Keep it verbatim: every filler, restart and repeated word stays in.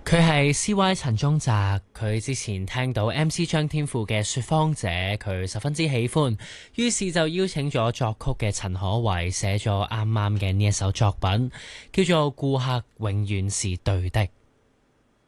佢係 C Y 陳宗澤，佢之前聽到 M C 張天賦嘅《說謊者》，佢十分之喜歡，於是就邀請咗作曲嘅陳可為寫咗啱啱嘅呢一首作品，叫做《顧客永遠是對的》。